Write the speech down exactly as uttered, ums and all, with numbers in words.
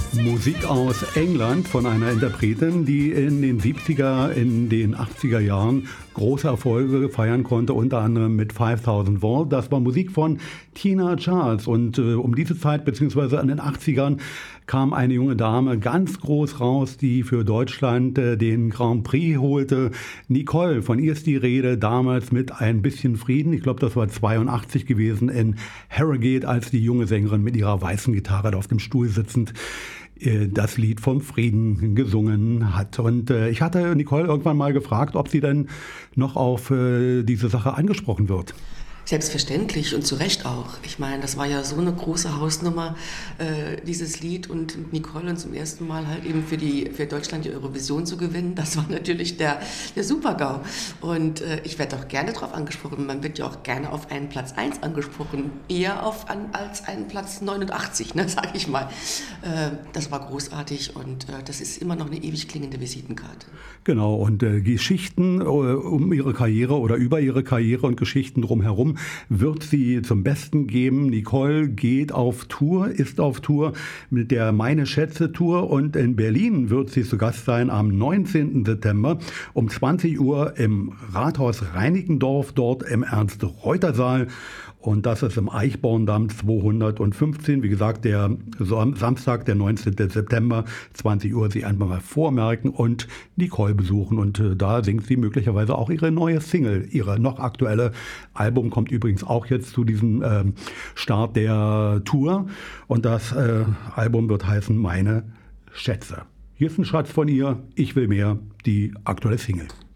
Musik aus England von einer Interpretin, die in den siebziger, in den achtziger Jahren große Erfolge feiern konnte, unter anderem mit fünftausend Volt. Das war Musik von Tina Charles. Und äh, um diese Zeit, beziehungsweise in den achtzigern, kam eine junge Dame ganz groß raus, die für Deutschland äh, den Grand Prix holte. Nicole, von ihr ist die Rede, damals mit Ein bisschen Frieden. Ich glaube, das war zweiundachtzig gewesen in Harrogate, als die junge Sängerin mit ihrer weißen Gitarre auf dem Stuhl sitzend das Lied vom Frieden gesungen hat. Und äh, ich hatte Nicole irgendwann mal gefragt, ob sie denn noch auf äh, diese Sache angesprochen wird. Selbstverständlich und zu Recht auch. Ich meine, das war ja so eine große Hausnummer, äh, dieses Lied, und Nicole zum ersten Mal halt eben für, die, für Deutschland die Eurovision zu gewinnen, das war natürlich der, der Super-GAU. Und äh, ich werde auch gerne darauf angesprochen. Man wird ja auch gerne auf einen Platz eins angesprochen, eher auf an, als einen Platz neunundachtzig, ne, sage ich mal. Äh, das war großartig und äh, das ist immer noch eine ewig klingende Visitenkarte. Genau, und äh, Geschichten äh, um ihre Karriere oder über ihre Karriere und Geschichten drumherum wird sie zum Besten geben. Nicole geht auf Tour, ist auf Tour mit der Meine Schätze Tour, und in Berlin wird sie zu Gast sein am neunzehnten September um zwanzig Uhr im Rathaus Reinickendorf, dort im Ernst-Reuter-Saal. Und das ist im Eichborndamm zweihundertfünfzehn. Wie gesagt, der Samstag, der neunzehnten September, zwanzig Uhr, Sie einfach mal vormerken und Nicole besuchen. Und äh, da singt sie möglicherweise auch ihre neue Single. Ihre noch aktuelle Album kommt übrigens auch jetzt zu diesem äh, Start der Tour. Und das äh, Album wird heißen Meine Schätze. Hier ist ein Schatz von ihr, Ich will mehr, die aktuelle Single.